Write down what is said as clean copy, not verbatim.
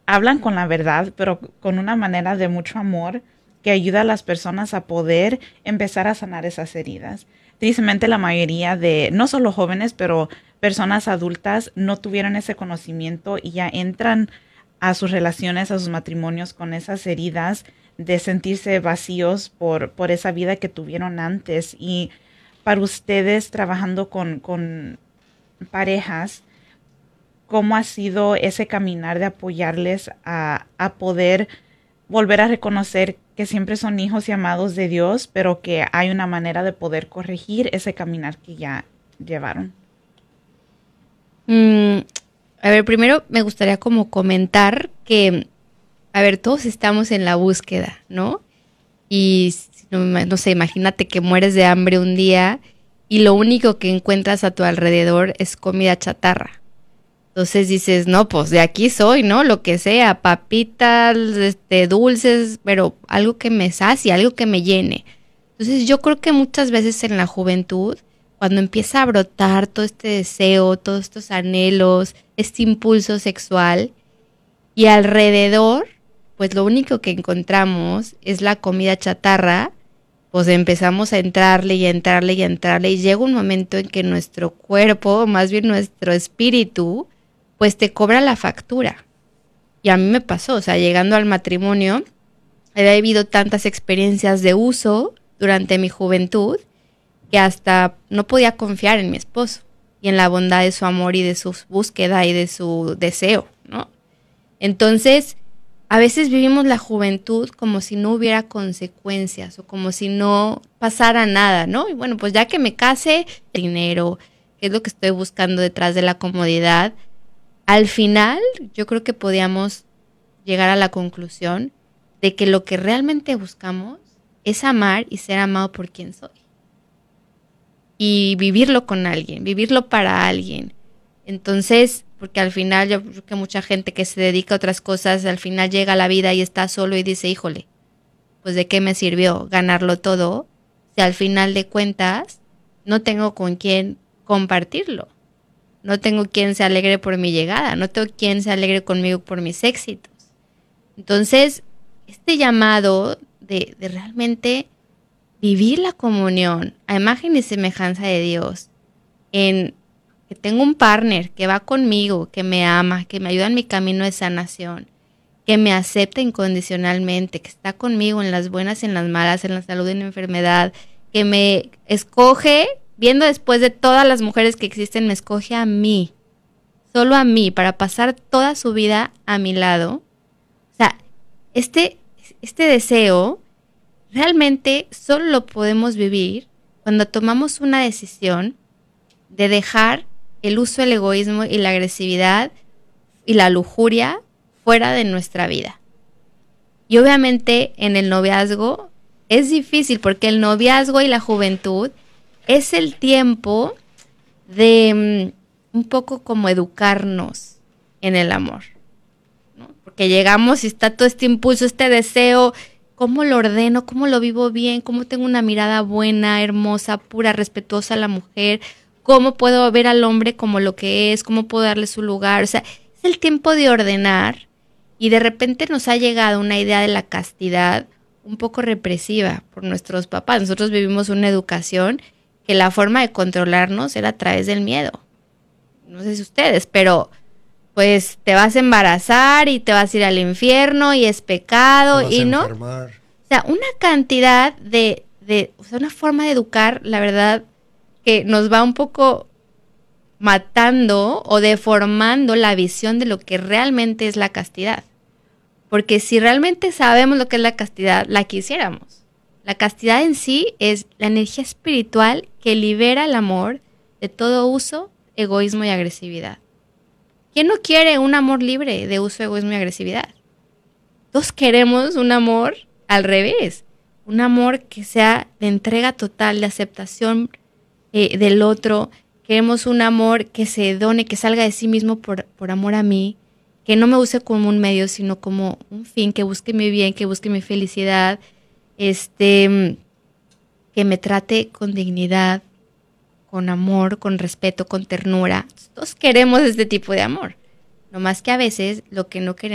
hablan con la verdad, pero con una manera de mucho amor que ayuda a las personas a poder empezar a sanar esas heridas. Tristemente la mayoría de, no solo jóvenes, pero personas adultas no tuvieron ese conocimiento y ya entran a sus relaciones, a sus matrimonios con esas heridas de sentirse vacíos por esa vida que tuvieron antes. Y para ustedes trabajando con parejas, ¿cómo ha sido ese caminar de apoyarles a poder volver a reconocer que siempre son hijos y amados de Dios, pero que hay una manera de poder corregir ese caminar que ya llevaron? Mm, a ver, primero me gustaría como comentar que, a ver, todos estamos en la búsqueda, ¿no? Y no sé, imagínate que mueres de hambre un día y lo único que encuentras a tu alrededor es comida chatarra. Entonces dices, no, pues de aquí soy, ¿no? Lo que sea, papitas, dulces, pero algo que me sacie, algo que me llene. Entonces yo creo que muchas veces en la juventud, cuando empieza a brotar todo este deseo, todos estos anhelos, este impulso sexual, y alrededor, pues lo único que encontramos es la comida chatarra, pues empezamos a entrarle y a entrarle y a entrarle, y llega un momento en que nuestro cuerpo, más bien nuestro espíritu, pues te cobra la factura. Y a mí me pasó, o sea, llegando al matrimonio, había vivido tantas experiencias de uso durante mi juventud que hasta no podía confiar en mi esposo y en la bondad de su amor y de su búsqueda y de su deseo, ¿no? Entonces, a veces vivimos la juventud como si no hubiera consecuencias o como si no pasara nada, ¿no? Y bueno, pues ya que me case, dinero, que es lo que estoy buscando detrás de la comodidad. Al final, yo creo que podíamos llegar a la conclusión de que lo que realmente buscamos es amar y ser amado por quien soy. Y vivirlo con alguien, vivirlo para alguien. Entonces, porque al final yo creo que mucha gente que se dedica a otras cosas, al final llega a la vida y está solo y dice, híjole, pues ¿de qué me sirvió ganarlo todo si al final de cuentas no tengo con quién compartirlo? No tengo quien se alegre por mi llegada, no tengo quien se alegre conmigo por mis éxitos. Entonces, este llamado de realmente vivir la comunión a imagen y semejanza de Dios, en que tengo un partner que va conmigo, que me ama, que me ayuda en mi camino de sanación, que me acepta incondicionalmente, que está conmigo en las buenas, en las malas, en la salud y en la enfermedad, que me escoge, viendo después de todas las mujeres que existen, me escoge a mí, solo a mí, para pasar toda su vida a mi lado. O sea, este deseo realmente solo lo podemos vivir cuando tomamos una decisión de dejar el uso del egoísmo y la agresividad y la lujuria fuera de nuestra vida. Y obviamente en el noviazgo es difícil porque el noviazgo y la juventud es el tiempo de un poco como educarnos en el amor, ¿no? Porque llegamos y está todo este impulso, este deseo, ¿cómo lo ordeno? ¿Cómo lo vivo bien? ¿Cómo tengo una mirada buena, hermosa, pura, respetuosa a la mujer? ¿Cómo puedo ver al hombre como lo que es? ¿Cómo puedo darle su lugar? O sea, es el tiempo de ordenar y de repente nos ha llegado una idea de la castidad un poco represiva por nuestros papás. Nosotros vivimos una educación que la forma de controlarnos era a través del miedo. No sé si ustedes, pero pues te vas a embarazar y te vas a ir al infierno y es pecado y no. Enfermar. O sea, una cantidad o sea, una forma de educar, la verdad, que nos va un poco matando o deformando la visión de lo que realmente es la castidad. Porque si realmente sabemos lo que es la castidad, la quisiéramos. La castidad en sí es la energía espiritual que libera el amor de todo uso, egoísmo y agresividad. ¿Quién no quiere un amor libre de uso, egoísmo y agresividad? Todos queremos un amor al revés. Un amor que sea de entrega total, de aceptación del otro. Queremos un amor que se done, que salga de sí mismo por amor a mí, que no me use como un medio, sino como un fin, que busque mi bien, que busque mi felicidad, que me trate con dignidad, con amor, con respeto, con ternura. Todos queremos este tipo de amor. No más que a veces lo que no queremos